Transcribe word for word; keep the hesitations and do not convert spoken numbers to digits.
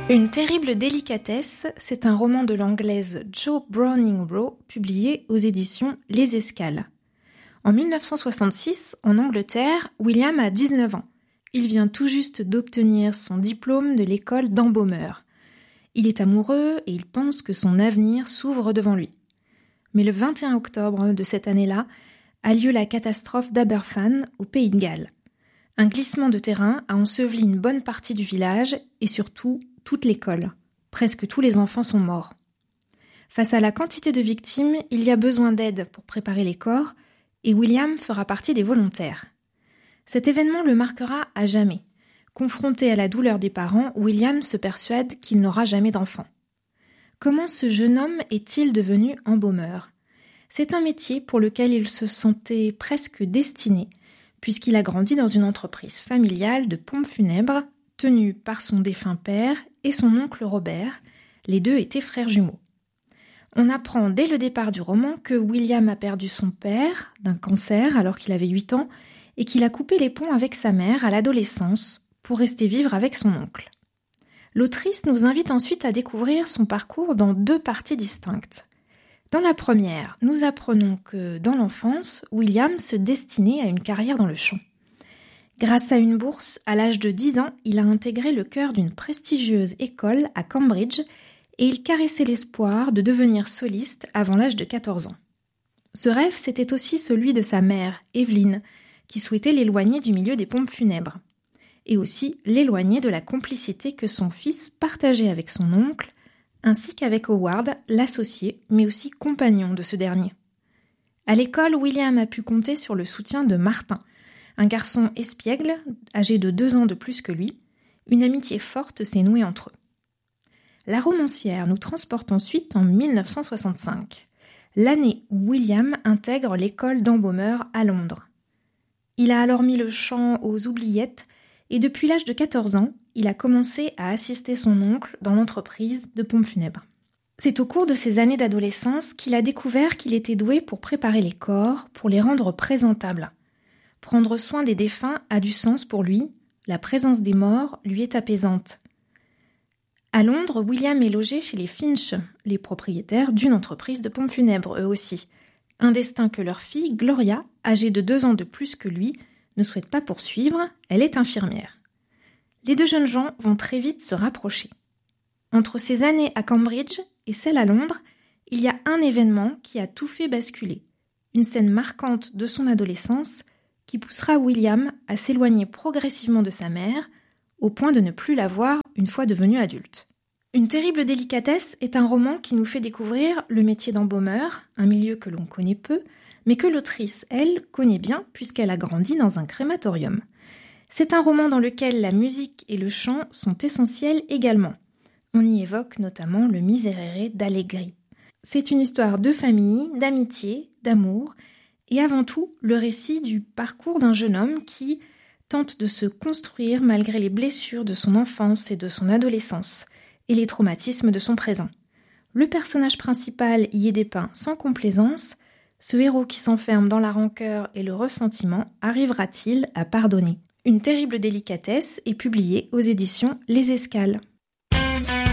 Une terrible délicatesse, c'est un roman de l'anglaise Jo Browning-Rowe, publié aux éditions Les Escales. En mille neuf cent soixante-six, en Angleterre, William a dix-neuf ans. Il vient tout juste d'obtenir son diplôme de l'école d'embaumeur. Il est amoureux et il pense que son avenir s'ouvre devant lui. Mais le vingt et un octobre de cette année-là, a lieu la catastrophe d'Aberfan, au Pays de Galles. Un glissement de terrain a enseveli une bonne partie du village et surtout toute l'école. Presque tous les enfants sont morts. Face à la quantité de victimes, il y a besoin d'aide pour préparer les corps et William fera partie des volontaires. Cet événement le marquera à jamais. Confronté à la douleur des parents, William se persuade qu'il n'aura jamais d'enfant. Comment ce jeune homme est-il devenu embaumeur ? C'est un métier pour lequel il se sentait presque destiné, puisqu'il a grandi dans une entreprise familiale de pompes funèbres, tenue par son défunt père et son oncle Robert. Les deux étaient frères jumeaux. On apprend dès le départ du roman que William a perdu son père d'un cancer alors qu'il avait huit ans et qu'il a coupé les ponts avec sa mère à l'adolescence pour rester vivre avec son oncle. L'autrice nous invite ensuite à découvrir son parcours dans deux parties distinctes. Dans la première, nous apprenons que, dans l'enfance, William se destinait à une carrière dans le chant. Grâce à une bourse, à l'âge de dix ans, il a intégré le chœur d'une prestigieuse école à Cambridge et il caressait l'espoir de devenir soliste avant l'âge de quatorze ans. Ce rêve, c'était aussi celui de sa mère, Evelyn, qui souhaitait l'éloigner du milieu des pompes funèbres, et aussi l'éloigner de la complicité que son fils partageait avec son oncle, ainsi qu'avec Howard, l'associé, mais aussi compagnon de ce dernier. À l'école, William a pu compter sur le soutien de Martin, un garçon espiègle, âgé de deux ans de plus que lui. Une amitié forte s'est nouée entre eux. La romancière nous transporte ensuite en mille neuf cent soixante-cinq, l'année où William intègre l'école d'embaumeur à Londres. Il a alors mis le chant aux oubliettes et depuis l'âge de quatorze ans, il a commencé à assister son oncle dans l'entreprise de pompes funèbres. C'est au cours de ses années d'adolescence qu'il a découvert qu'il était doué pour préparer les corps, pour les rendre présentables. Prendre soin des défunts a du sens pour lui, la présence des morts lui est apaisante. À Londres, William est logé chez les Finch, les propriétaires d'une entreprise de pompes funèbres eux aussi. Un destin que leur fille, Gloria, âgée de deux ans de plus que lui, ne souhaite pas poursuivre, elle est infirmière. Les deux jeunes gens vont très vite se rapprocher. Entre ces années à Cambridge et celles à Londres, il y a un événement qui a tout fait basculer. Une scène marquante de son adolescence qui poussera William à s'éloigner progressivement de sa mère, au point de ne plus la voir une fois devenu adulte. Une terrible délicatesse est un roman qui nous fait découvrir le métier d'embaumeur, un milieu que l'on connaît peu, mais que l'autrice, elle, connaît bien puisqu'elle a grandi dans un crématorium. C'est un roman dans lequel la musique et le chant sont essentiels également. On y évoque notamment le Miserere d'Allegri. C'est une histoire de famille, d'amitié, d'amour, et avant tout le récit du parcours d'un jeune homme qui tente de se construire malgré les blessures de son enfance et de son adolescence, et les traumatismes de son présent. Le personnage principal y est dépeint sans complaisance. Ce héros qui s'enferme dans la rancœur et le ressentiment, arrivera-t-il à pardonner ? Une terrible délicatesse est publiée aux éditions Les Escales.